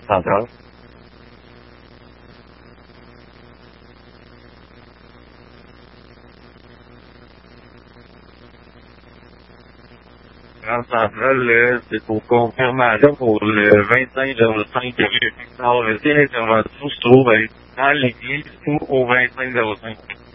Central. Grande centrale, c'est pour confirmation pour le 2505 rue Victor. Le siège d'intervention se trouve dans l'église ou au 2505.